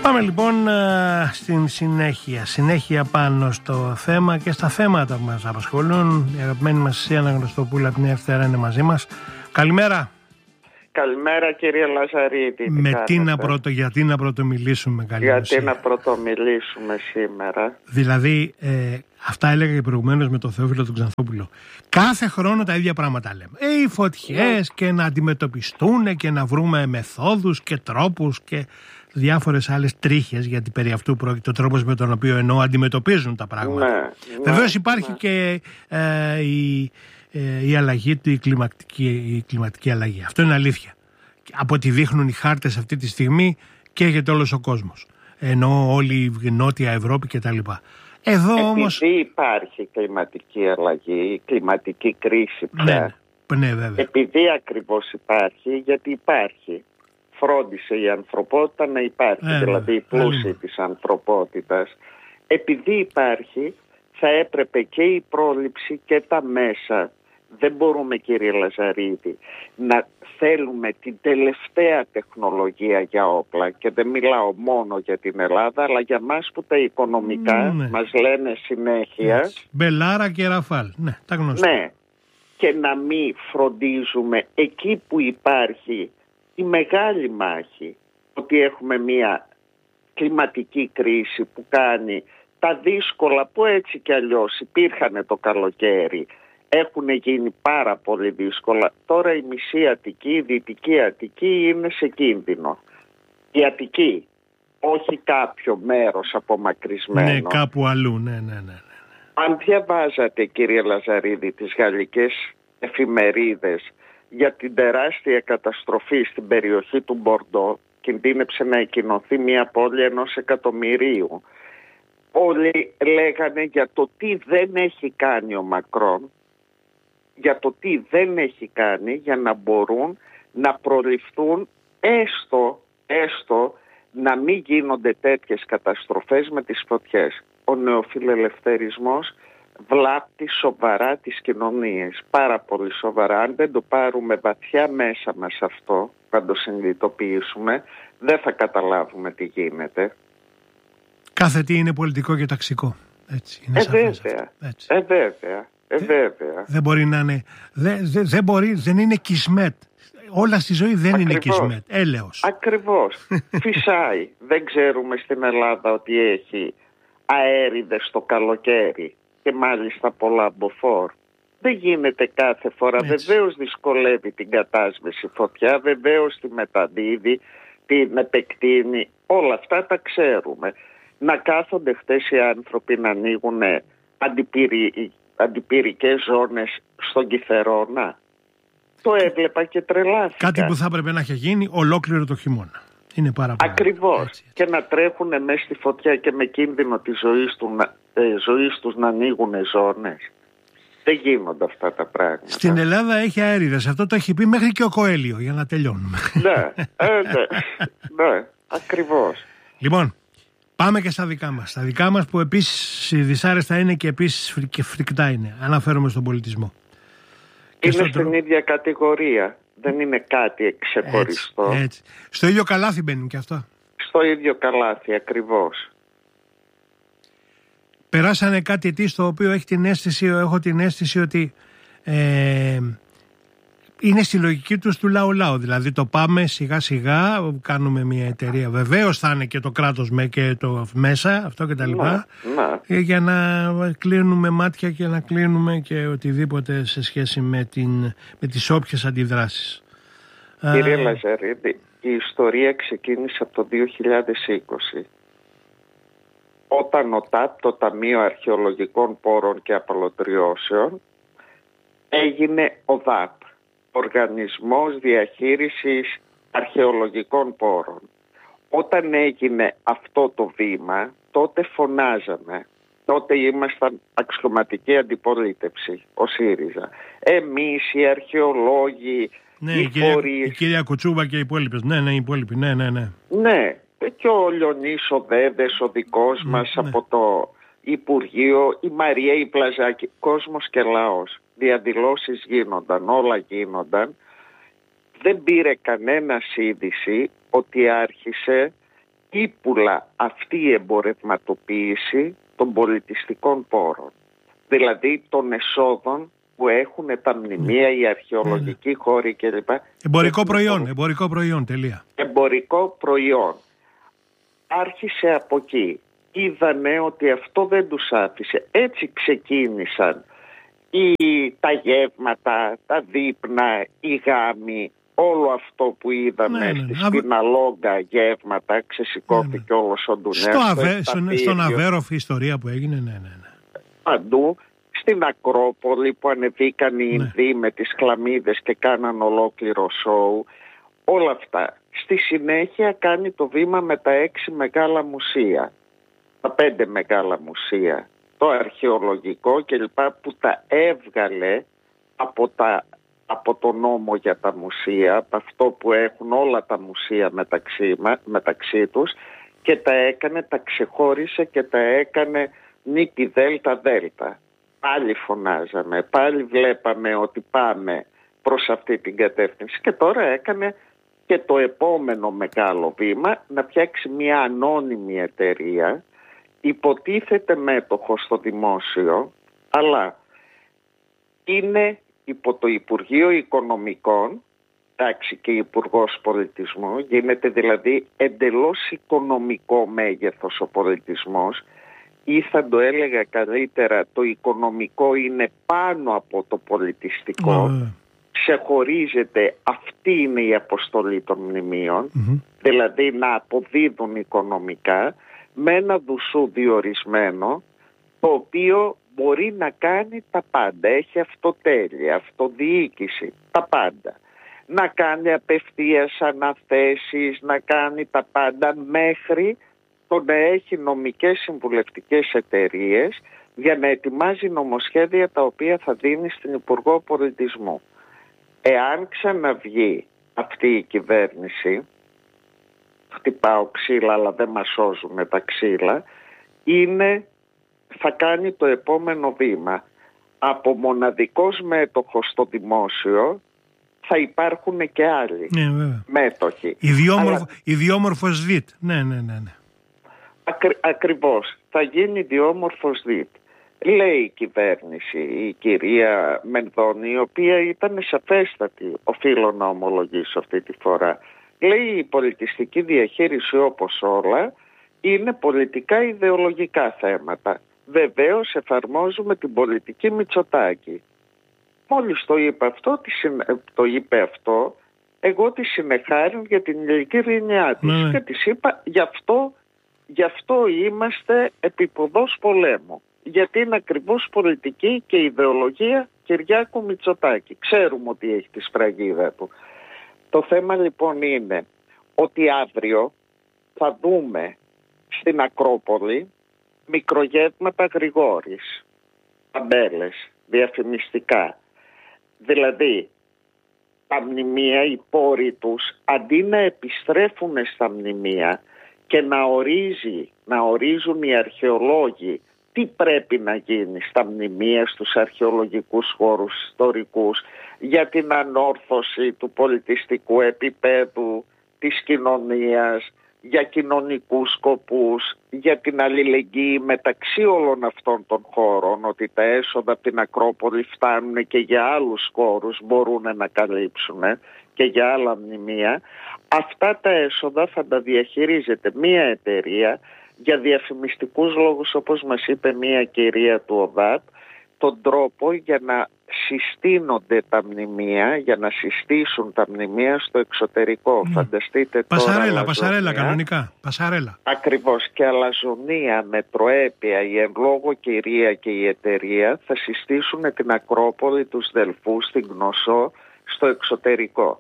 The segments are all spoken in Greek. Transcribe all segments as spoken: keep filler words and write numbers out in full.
Πάμε λοιπόν στην συνέχεια. Συνέχεια πάνω στο θέμα και στα θέματα που μας απασχολούν. Η αγαπημένη μας Ασία Αναγνωστοπούλου από την Ευθέρα είναι μαζί μας. Καλημέρα. Καλημέρα κύριε Λαζαρίτη. Με τι να πρώτο, γιατί να πρωτομιλήσουμε καλή Γιατί ουσία. να πρωτομιλήσουμε σήμερα. Δηλαδή ε, αυτά έλεγα και προηγουμένως με τον Θεόφιλο τον Ξανθόπουλο. Κάθε χρόνο τα ίδια πράγματα λέμε. Ε, οι φωτιές yeah. και να αντιμετωπιστούν και να βρούμε μεθόδους και τρόπους και διάφορες άλλες τρίχες, γιατί περί αυτού πρόκειται ο τρόπος με τον οποίο εννοώ αντιμετωπίζουν τα πράγματα. Ναι, Βεβαίως ναι, υπάρχει ναι. και ε, η, ε, η αλλαγή του, η κλιματική, η κλιματική αλλαγή. Αυτό είναι αλήθεια. Από ό,τι δείχνουν οι χάρτες αυτή τη στιγμή καίγεται όλος ο κόσμος. Ενώ όλη η Νότια Ευρώπη κτλ. Εδώ Επειδή όμως... υπάρχει κλιματική αλλαγή, κλιματική κρίση πια. Ναι, ναι, βέβαια. Επειδή ακριβώς υπάρχει, γιατί υπάρχει. Φρόντισε η ανθρωπότητα να υπάρχει, ε, δηλαδή η πλούσιοι της ανθρωπότητας. Επειδή υπάρχει, θα έπρεπε και η πρόληψη και τα μέσα. Δεν μπορούμε, κύριε Λαζαρίδη, να θέλουμε την τελευταία τεχνολογία για όπλα, και δεν μιλάω μόνο για την Ελλάδα, αλλά για μας που τα οικονομικά ναι. μας λένε συνέχεια. Έτσι. Μπελάρα και Ραφάλ, ναι, τα γνωστά. Ναι, και να μην φροντίζουμε εκεί που υπάρχει η μεγάλη μάχη, ότι έχουμε μια κλιματική κρίση που κάνει τα δύσκολα που έτσι κι αλλιώς υπήρχαν το καλοκαίρι, έχουν γίνει πάρα πολύ δύσκολα. Τώρα η μισή Αττική, η Δυτική Αττική είναι σε κίνδυνο. Η Αττική, όχι κάποιο μέρος απομακρυσμένο. Ναι, κάπου αλλού, ναι, ναι, ναι, ναι. Αν διαβάζατε, κύριε Λαζαρίδη, τις γαλλικές εφημερίδες για την τεράστια καταστροφή στην περιοχή του Μπορντό, κινδύνεψε να εκκοινωθεί μια πόλη ενός εκατομμυρίου. Όλοι λέγανε για το τι δεν έχει κάνει ο Μακρόν, για το τι δεν έχει κάνει για να μπορούν να προληφθούν έστω, έστω να μην γίνονται τέτοιες καταστροφές με τις φωτιές. Ο νεοφιλελευθερισμός βλάπτει σοβαρά τις κοινωνίες, πάρα πολύ σοβαρά. Αν δεν το πάρουμε βαθιά μέσα μας αυτό, θα το συνειδητοποιήσουμε, δεν θα καταλάβουμε τι γίνεται. Κάθε τι είναι πολιτικό και ταξικό. Έτσι, είναι ε, σαφές βέβαια, έτσι. ε, βέβαια, ε, βέβαια. Δεν μπορεί να είναι, δεν δε, δε μπορεί, δεν είναι κισμέτ. Όλα στη ζωή δεν Ακριβώς. είναι κισμέτ, έλεος. Ακριβώς. Φυσάει. Δεν ξέρουμε στην Ελλάδα ότι έχει αέριδες το καλοκαίρι και μάλιστα πολλά μποφόρ. Δεν γίνεται κάθε φορά. Έτσι. Βεβαίως δυσκολεύει την κατάσβεση φωτιά, βεβαίως τη μεταδίδει, την επεκτείνει. Όλα αυτά τα ξέρουμε. Να κάθονται χτες οι άνθρωποι να ανοίγουν αντιπυρι... αντιπυρικές ζώνες στον Κηφερόνα. Το έβλεπα και τρελάθηκα. Κάτι που θα έπρεπε να έχει γίνει ολόκληρο το χειμώνα. Είναι πάρα πολύ. Ακριβώς. Έτσι, έτσι. Και να τρέχουν μέσα στη φωτιά και με κίνδυνο της ζωής, του, ε, ζωής τους να ανοίγουν ζώνες. Δεν γίνονται αυτά τα πράγματα. Στην Ελλάδα έχει αέριδες. Αυτό το έχει πει μέχρι και ο Κοέλιο, για να τελειώνουμε. Ναι, ε, ναι, ναι, ακριβώς. Λοιπόν, πάμε και στα δικά μας. Στα δικά μας που επίσης δυσάρεστα είναι και επίσης και φρικτά είναι. Αναφέρομαι στον πολιτισμό. Είναι στο στην τρο... ίδια κατηγορία. Δεν είναι κάτι ξεχωριστό. Έτσι, έτσι. Στο ίδιο καλάθι μπαίνουν και αυτά. Στο ίδιο καλάθι, ακριβώς. Περάσανε κάτι τι στο οποίο έχει την αίσθηση, έχω την αίσθηση ότι ε, είναι στη λογική τους του λαού λαού. Δηλαδή το πάμε σιγά σιγά, κάνουμε μια εταιρεία. Βεβαίως θα είναι και το κράτος με και το μέσα, αυτό και τα λοιπά. Ναι, ναι. Για να κλείνουμε μάτια και να κλείνουμε και οτιδήποτε σε σχέση με, την, με τις όποιες αντιδράσεις. Κύριε Λαζαρίδη, η ιστορία ξεκίνησε από το δύο χιλιάδες είκοσι. Όταν ο ΤΑΠ, το Ταμείο Αρχαιολογικών Πόρων και Απαλωτριώσεων, έγινε ο ΔΑΠ, Οργανισμός Διαχείρισης Αρχαιολογικών Πόρων. Όταν έγινε αυτό το βήμα, τότε φωνάζαμε. Τότε ήμασταν αξιωματική αντιπολίτευση, ο ΣΥΡΙΖΑ. Εμείς οι αρχαιολόγοι, ναι, οι η κυρία, φορείς... η κυρία Κουτσούβα και οι υπόλοιπες. Ναι, ναι, οι υπόλοιποι. Ναι, ναι, ναι. Ναι, και ο Λιονής ο Δέδες, ο δικός ναι, μας ναι. από το Υπουργείο, η Μαρία η Πλαζάκη, κόσμος και λαός. Διαδηλώσεις γίνονταν, όλα γίνονταν. Δεν πήρε κανένας είδηση ότι άρχισε ύπουλα αυτή η εμπορευματοποίηση των πολιτιστικών πόρων. Δηλαδή των εσόδων που έχουν τα μνημεία, οι αρχαιολογικοί χώροι κλπ. Εμπορικό προϊόν, εμπορικό προϊόν, τελεία. Εμπορικό προϊόν. Άρχισε από εκεί. Είδανε ότι αυτό δεν τους άφησε. Έτσι ξεκίνησαν οι, τα γεύματα, τα δείπνα, οι γάμοι, όλο αυτό που είδαμε ναι, ναι, στη ναι. Σπιναλόγκα γεύματα, ξεσηκώθηκε ναι, ναι. όλος ο Ντουνέας. Στο αβε, στον, στον Αβέροφ η ιστορία που έγινε, ναι, ναι, ναι. Παντού, στην Ακρόπολη που ανεβήκαν οι ναι. Ινδοί με τις χλαμίδες και κάναν ολόκληρο σοου, όλα αυτά. Στη συνέχεια κάνει το βήμα με τα έξι μεγάλα μουσεία, τα πέντε μεγάλα μουσεία, το αρχαιολογικό κλπ. Που τα έβγαλε από, τα, από το νόμο για τα μουσεία, από αυτό που έχουν όλα τα μουσεία μεταξύ, μεταξύ τους, και τα έκανε, τα ξεχώρισε και τα έκανε νίκη δέλτα δέλτα. Πάλι φωνάζαμε, πάλι βλέπαμε ότι πάμε προς αυτή την κατεύθυνση και τώρα έκανε και το επόμενο μεγάλο βήμα να φτιάξει μια ανώνυμη εταιρεία, υποτίθεται μέτοχο στο δημόσιο, αλλά είναι υπό το Υπουργείο Οικονομικών, εντάξει, και Υπουργός Πολιτισμού, γίνεται δηλαδή εντελώς οικονομικό μέγεθος ο πολιτισμός, ή θα το έλεγα καλύτερα, το οικονομικό είναι πάνω από το πολιτιστικό. Mm. Ξεχωρίζεται, αυτή είναι η αποστολή των μνημείων, mm-hmm. δηλαδή να αποδίδουν οικονομικά με ένα δουσού διορισμένο, το οποίο μπορεί να κάνει τα πάντα. Έχει αυτοτέλεια, αυτοδιοίκηση, τα πάντα. Να κάνει απευθείας αναθέσεις, να κάνει τα πάντα μέχρι το να έχει νομικές συμβουλευτικές εταιρείες για να ετοιμάζει νομοσχέδια τα οποία θα δίνει στην Υπουργό Πολιτισμού. Εάν ξαναβγεί αυτή η κυβέρνηση, χτυπάω ξύλα αλλά δεν μας σώζουν τα ξύλα, είναι, θα κάνει το επόμενο βήμα. Από μοναδικός μέτοχος στο δημόσιο θα υπάρχουν και άλλοι ναι, μέτοχοι. Ιδιόμορφο, αλλά... Ιδιόμορφος ΔΙΤ. Ναι, ναι, ναι, ναι. Ακρι, ακριβώς. Θα γίνει ιδιόμορφος ΔΙΤ. Λέει η κυβέρνηση, η κυρία Μενδώνη, η οποία ήταν σαφέστατη, οφείλω να ομολογήσω αυτή τη φορά. Λέει η πολιτιστική διαχείριση όπως όλα είναι πολιτικά ιδεολογικά θέματα. Βεβαίως εφαρμόζουμε την πολιτική Μητσοτάκη. Μόλις το είπε αυτό, το είπε αυτό, εγώ τη συνεχάριν για την ειλικρίνειά της mm. και της είπα γι' αυτό, γι' αυτό είμαστε επίποδος πολέμου. Γιατί είναι ακριβώς πολιτική και ιδεολογία Κυριάκου Μητσοτάκη. Ξέρουμε ότι έχει τη σφραγίδα του. Το θέμα λοιπόν είναι ότι αύριο θα δούμε στην Ακρόπολη μικρογεύματα Γρηγόρης, ταμπέλες, διαφημιστικά. Δηλαδή τα μνημεία, οι πόροι τους, αντί να επιστρέφουν στα μνημεία και να, ορίζει, να ορίζουν οι αρχαιολόγοι τι πρέπει να γίνει στα μνημεία, στους αρχαιολογικούς χώρους ιστορικούς, για την ανόρθωση του πολιτιστικού επίπεδου της κοινωνίας, για κοινωνικούς σκοπούς, για την αλληλεγγύη μεταξύ όλων αυτών των χώρων, ότι τα έσοδα από την Ακρόπολη φτάνουν και για άλλους χώρους, μπορούν να καλύψουν και για άλλα μνημεία. Αυτά τα έσοδα θα τα διαχειρίζεται μία εταιρεία για διαφημιστικούς λόγους, όπως μας είπε μία κυρία του ΟΔΑΤ, τον τρόπο για να συστήνονται τα μνημεία, για να συστήσουν τα μνημεία στο εξωτερικό. Mm. Φανταστείτε πασαρέλα, τώρα πασαρέλα κανονικά, πασαρέλα. Ακριβώς, και αλαζονία, μετροέπεια, η εν λόγω κυρία και η εταιρεία θα συστήσουν την Ακρόπολη, τους Δελφούς, την Γνωσό στο εξωτερικό.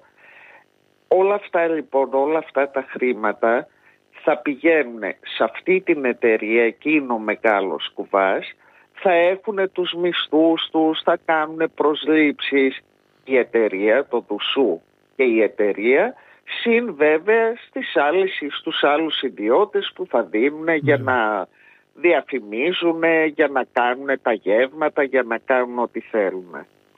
Όλα αυτά λοιπόν, όλα αυτά τα χρήματα θα πηγαίνουν σε αυτή την εταιρεία, εκείνο ο μεγάλος κουβάς, θα έχουν τους μισθούς τους, θα κάνουν προσλήψεις η εταιρεία, το Δουσού και η εταιρεία, συν βέβαια στις άλλες, στους άλλους ιδιώτες που θα δίνουν mm. για να διαφημίζουν, για να κάνουν τα γεύματα, για να κάνουν ό,τι θέλουν.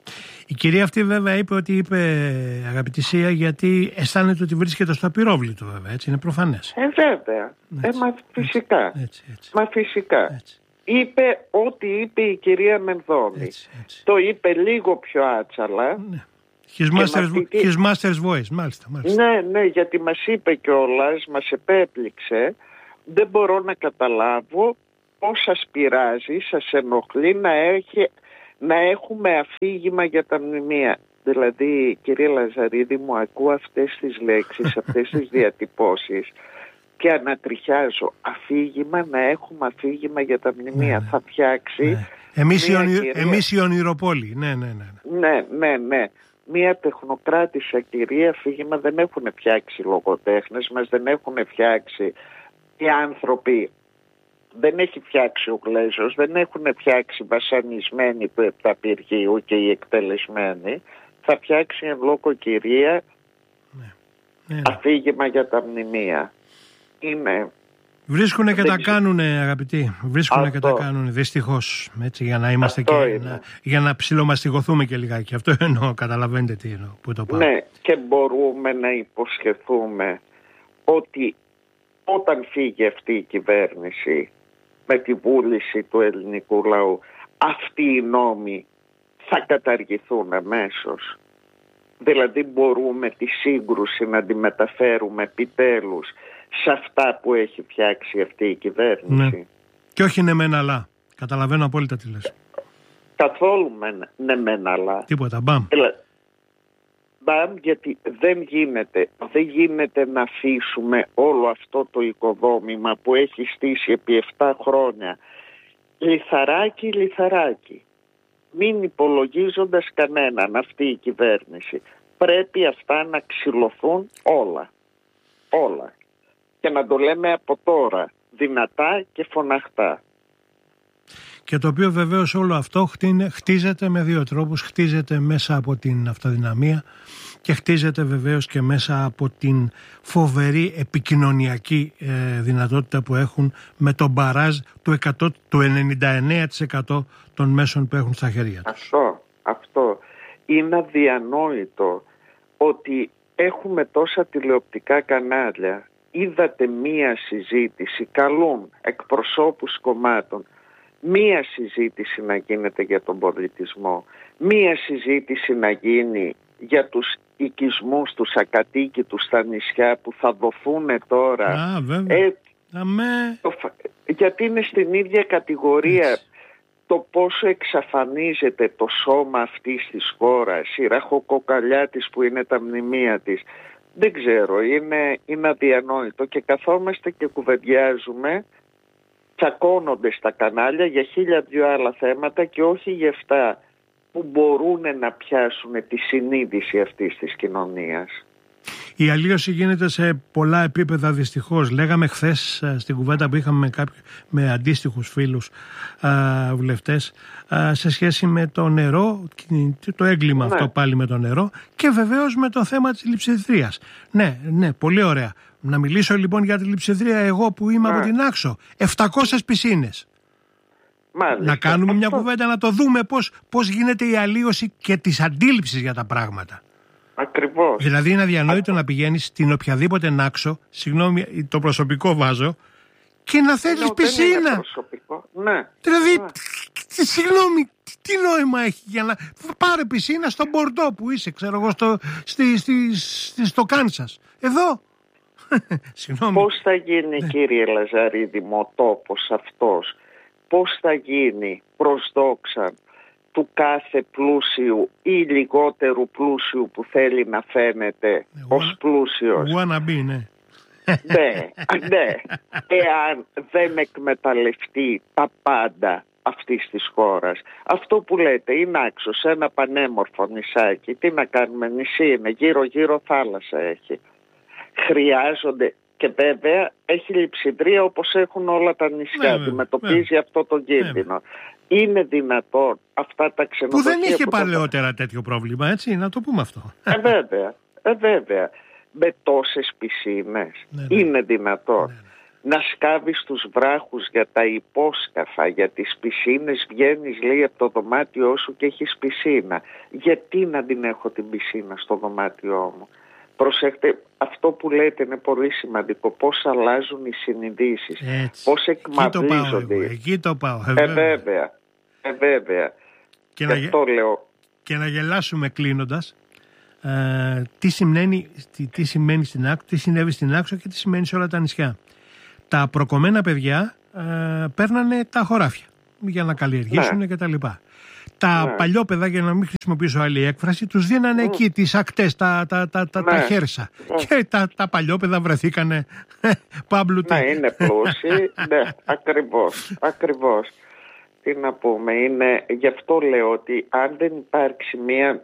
Η κυρία αυτή βέβαια είπε ότι είπε, αγαπητή Σία, γιατί αισθάνεται ότι βρίσκεται στο απειρόβλητο, βέβαια, έτσι, είναι προφανές. Ε, βέβαια. Ε, μα φυσικά. Έτσι, έτσι, έτσι. Μα φυσικά. Έτσι. Είπε ό,τι είπε η κυρία Μενδώνη. Έτσι, έτσι. Το είπε λίγο πιο άτσαλα. Ναι. His master's, αυτή... his master's voice, μάλιστα, μάλιστα. Ναι, ναι, γιατί μας είπε κιόλας, μας επέπληξε. Δεν μπορώ να καταλάβω πώς σας πειράζει, σας ενοχλεί να, έχει, να έχουμε αφήγημα για τα μνημεία. Δηλαδή, κύριε Λαζαρίδη, μου ακούω αυτές τις λέξεις, αυτές τις διατυπώσεις και ανατριχιάζω. Αφήγημα, να έχουμε αφήγημα για τα μνημεία. Ναι, θα φτιάξει... Ναι. Εμείς, οι ονει... κυρία... Εμείς οι ονειροπόλοι, ναι, ναι, ναι. Ναι, ναι, ναι. Μία τεχνοκράτησα κυρία αφήγημα δεν έχουν φτιάξει λογοτέχνες μας, δεν έχουν φτιάξει οι άνθρωποι, δεν έχει φτιάξει ο Γλέζος, δεν έχουν φτιάξει βασανισμένοι του επταπηργείου και οι εκτελεσμένοι. Θα φτιάξει εν λόγω κυρία ναι. Ναι, ναι. αφήγημα για τα μνημεία. Είναι... Βρίσκουνε και δεν τα ξέρω. κάνουνε, αγαπητοί. Βρίσκουνε Αυτό. και τα κάνουνε, δυστυχώς. Έτσι, για να είμαστε Αυτό και. είναι. Να, για να ψιλομαστιγωθούμε και λιγάκι. Αυτό εννοώ, καταλαβαίνετε τι εννοώ. Που το πάω. Ναι, και μπορούμε να υποσχεθούμε ότι όταν φύγει αυτή η κυβέρνηση με τη βούληση του ελληνικού λαού, αυτοί οι νόμοι θα καταργηθούν αμέσως. Δηλαδή μπορούμε τη σύγκρουση να τη μεταφέρουμε επιτέλους σε αυτά που έχει φτιάξει αυτή η κυβέρνηση. Ναι. Και όχι ναι μεν αλλά. Καταλαβαίνω απόλυτα τι λες. Καθόλου με, ναι μεν αλλά. Τίποτα, μπαμ. Μπαμ, γιατί δεν γίνεται, δεν γίνεται να αφήσουμε όλο αυτό το οικοδόμημα που έχει στήσει επί επτά χρόνια λιθαράκι λιθαράκι, μην υπολογίζοντας κανέναν αυτή η κυβέρνηση. Πρέπει αυτά να ξυλωθούν όλα. Όλα. Και να το λέμε από τώρα, δυνατά και φωναχτά. Και το οποίο βεβαίως όλο αυτό χτίζεται με δύο τρόπους. Χτίζεται μέσα από την αυτοδυναμία και χτίζεται βεβαίως και μέσα από την φοβερή επικοινωνιακή ε, δυνατότητα που έχουν με τον μπαράζ του, εκατό, του ενενήντα εννέα τοις εκατό των μέσων που έχουν στα χέρια τους. Αυτό, αυτό. Είναι αδιανόητο ότι έχουμε τόσα τηλεοπτικά κανάλια. Είδατε μία συζήτηση, καλούν εκπροσώπους κομμάτων, μία συζήτηση να γίνεται για τον πολιτισμό, μία συζήτηση να γίνει για τους οικισμούς, τους ακατοίκητους στα νησιά που θα δοθούν τώρα. Α, βέβαια. Ε, Αμέ. Το, γιατί είναι στην ίδια κατηγορία. Έτσι. Το πόσο εξαφανίζεται το σώμα αυτής της χώρας, η ραχοκοκαλιά της που είναι τα μνημεία της. Δεν ξέρω, είναι, είναι αδιανόητο και καθόμαστε και κουβεντιάζουμε, τσακώνονται στα κανάλια για χίλια δυο άλλα θέματα και όχι για αυτά που μπορούν να πιάσουν τη συνείδηση αυτής της κοινωνίας. Η αλλίωση γίνεται σε πολλά επίπεδα δυστυχώς. Λέγαμε χθες στην κουβέντα που είχαμε με, κάποιοι, με αντίστοιχους φίλους α, βουλευτές α, σε σχέση με το νερό, το έγκλημα ναι. αυτό πάλι με το νερό και βεβαίως με το θέμα της λειψιδρίας. Ναι, ναι, πολύ ωραία. Να μιλήσω λοιπόν για τη λειψιδρία εγώ που είμαι ναι. από την Άξο. επτακόσιες πισίνες. Μάλιστα. Να κάνουμε μια κουβέντα να το δούμε πώς, πώς γίνεται η αλλίωση και της αντίληψης για τα πράγματα. Ακριβώς. Δηλαδή είναι αδιανόητο να πηγαίνεις στην οποιαδήποτε Νάξο, συγγνώμη το προσωπικό βάζω, και να θέλεις πισίνα. Είναι προσωπικό. Ναι. Δηλαδή, ναι. συγγνώμη, τι νόημα έχει για να πάρε πισίνα στο Μπορντό που είσαι, ξέρω εγώ, στο, στη, στη, στη, στο Κάνσας. Εδώ. Συγγνώμη. Πώς θα γίνει ναι. κύριε Λαζαρίδη μου ο τόπος αυτός, πώς θα γίνει προς δόξα του κάθε πλούσιου ή λιγότερου πλούσιου που θέλει να φαίνεται wanna, ως πλούσιος. Wanna be, ναι. Ναι, ναι. Εάν δεν εκμεταλλευτεί τα πάντα αυτής της χώρας. Αυτό που λέτε είναι Άξο, ένα πανέμορφο νησάκι. Τι να κάνουμε, νησί είναι, γύρω γύρω θάλασσα έχει. Χρειάζονται και βέβαια έχει λειψιδρία όπως έχουν όλα τα νησιά. Αντιμετωπίζει αυτό το κίνδυνο. Είναι δυνατόν αυτά τα ξενοδοχεία που δεν είχε που παλαιότερα τα... τέτοιο πρόβλημα, έτσι, να το πούμε αυτό. Ε, βέβαια, ε, βέβαια. Με τόσες πισίνες ναι, ναι. είναι δυνατόν. Ναι, ναι. να σκάβεις τους βράχους για τα υπόσκαφα, για τις πισίνες, βγαίνεις λέει από το δωμάτιό σου και έχεις πισίνα. Γιατί να την έχω την πισίνα στο δωμάτιό μου? Προσέχτε, αυτό που λέτε είναι πολύ σημαντικό. Πώς αλλάζουν οι συνειδήσεις, πώς εκμαυλίζονται. Εκεί το πάω. Ε, βέβαια. Ε, βέβαια. Και, να, αυτό λέω. Και να γελάσουμε κλείνοντας. Ε, τι, σημαίνει, τι, τι, σημαίνει στην Άξο, τι συνέβη στην Άξο και τι σημαίνει σε όλα τα νησιά. Τα προκομμένα παιδιά ε, παίρνανε τα χωράφια για να καλλιεργήσουν ναι. και τα λοιπά. Τα ναι. παλιόπαιδα, για να μην χρησιμοποιήσω άλλη έκφραση, τους δίνανε mm. εκεί τις ακτές, τα, τα, τα, τα, ναι. τα χέρσα. Mm. Και τα, τα παλιόπαιδα βρεθήκανε πάμπλουτοι. Ναι, είναι πλούσιοι. Ναι, ακριβώς, ακριβώς. Τι να πούμε, είναι, γι' αυτό λέω ότι αν δεν υπάρξει μια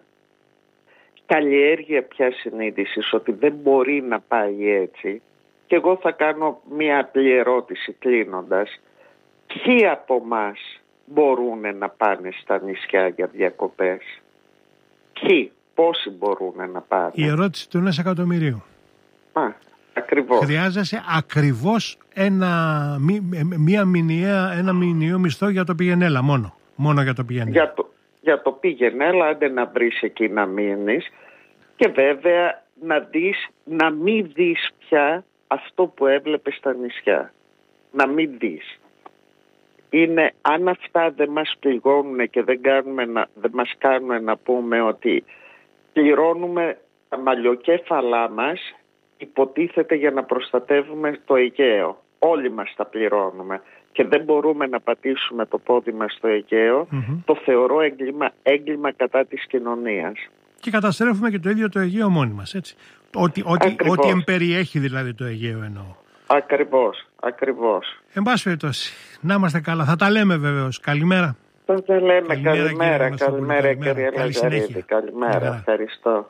καλλιέργεια πια συνείδησης ότι δεν μπορεί να πάει έτσι, και εγώ θα κάνω μια απλή ερώτηση κλείνοντας, ποιοι από εμάς μπορούν να πάνε στα νησιά για διακοπές? Ποιοι, πόσοι μπορούν να πάνε? Η ερώτηση του ενός εκατομμυρίου. Α, ακριβώς. Χρειάζεσαι ακριβώς ένα, μία μηνιαία, ένα μηνιαίο μισθό για το πηγενέλα μόνο. Μόνο για το πηγενέλα. Για το, για το πηγενέλα, άντε να βρεις εκεί να μείνεις, και βέβαια να δεις, να μην δεις πια αυτό που έβλεπες στα νησιά. Να μην δεις. Είναι, αν αυτά δεν μας πληγώνουν και δεν, κάνουμε να, δεν μας κάνουν να πούμε ότι πληρώνουμε τα μαλλιοκέφαλά μας, υποτίθεται για να προστατεύουμε το Αιγαίο. Όλοι μας τα πληρώνουμε και δεν μπορούμε να πατήσουμε το πόδι μας στο Αιγαίο. Mm-hmm. Το θεωρώ έγκλημα, έγκλημα κατά της κοινωνίας. Και καταστρέφουμε και το ίδιο το Αιγαίο μόνοι μας, έτσι. Ότι, ότι, ότι εμπεριέχει δηλαδή το Αιγαίο εννοώ. Ακριβώς, ακριβώς. Εν πάση περιπτώσει, να είμαστε καλά. Θα τα λέμε βεβαίως. Καλημέρα. Θα τα λέμε. Καλημέρα, καλημέρα, καλημέρα, κύριε Λαζαρίδη. Καλημέρα, ευχαριστώ.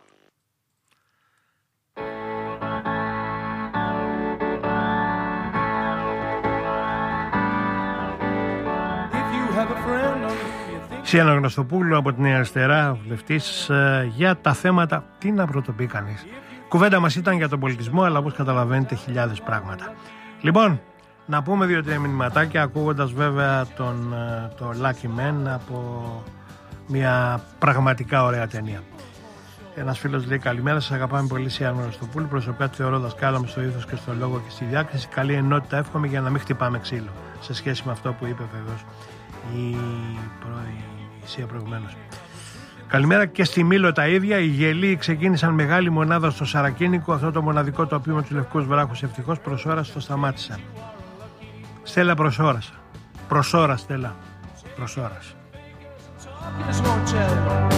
Σιάννα Γνωστοπούλου από την Νέα Αριστερά, βουλευτής, για τα θέματα. Τι να πρωτοπεί κανείς. Κουβέντα μας ήταν για τον πολιτισμό, αλλά όπως καταλαβαίνετε χιλιάδες πράγματα. Λοιπόν, να πούμε δύο-τρία μηνυματάκια, ακούγοντας βέβαια τον, το Lucky Man από μια πραγματικά ωραία ταινία. Ένας φίλος λέει: καλημέρα, σας αγαπάμε πολύ, Σιάννα Γνωστοπούλου. Προσωπικά τη θεωρώ δασκάλα μου στο ήθος και στο λόγο και στη διάκριση. Καλή ενότητα εύχομαι για να μην χτυπάμε ξύλο. Σε σχέση με αυτό που είπε βεβαίως η, προ... η Σία προηγουμένως. Καλημέρα και στη Μήλο τα ίδια. Οι γελοί ξεκίνησαν μεγάλη μονάδα στο Σαρακίνικο. Αυτό το μοναδικό τοπίο με τους λευκούς βράχους ευτυχώς προς ώρας το σταμάτησαν. Στέλλα προς ώρας. Προς ώρας, Στέλλα. Προς ώρας.